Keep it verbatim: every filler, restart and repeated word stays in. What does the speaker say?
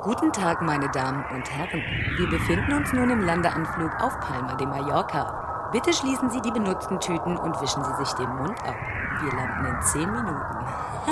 Guten Tag, meine Damen und Herren. Wir befinden uns nun im Landeanflug auf Palma de Mallorca. Bitte schließen Sie die benutzten Tüten und wischen Sie sich den Mund ab. Wir landen in zehn Minuten.